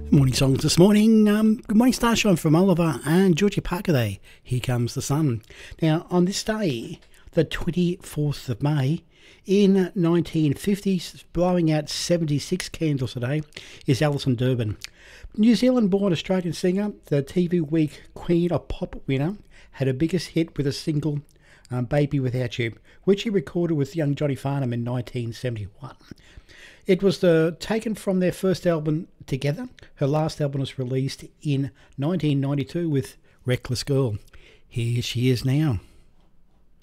Morning songs this morning. Good morning, Starshine from Oliver and Georgie Parker there. Here Comes the Sun. Now, on this day, the 24th of May, in 1950, blowing out 76 candles a day, is Alison Durbin. New Zealand-born Australian singer, the TV Week Queen of Pop winner, had her biggest hit with a single, Baby Without You, which he recorded with young Johnny Farnham in 1971. It was taken from their first album together. Her last album was released in 1992 with Reckless Girl. Here she is now.